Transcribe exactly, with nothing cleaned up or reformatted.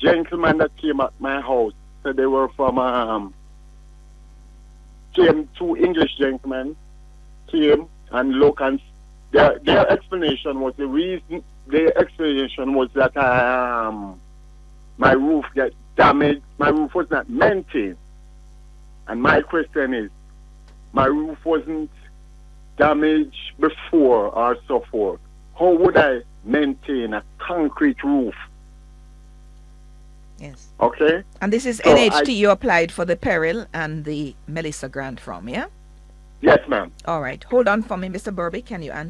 gentlemen that came at my house said they were from um came two English gentlemen came and look and their their explanation was the reason their explanation was that um my roof get damaged, my roof was not maintained. And my question is, my roof wasn't damaged before or so forth. How would I maintain a concrete roof? Yes. Okay? And this is So N H T I- you applied for the peril and the Melissa grant from, yeah? Yes, ma'am. All right. Hold on for me, Mister Burby. Can you answer?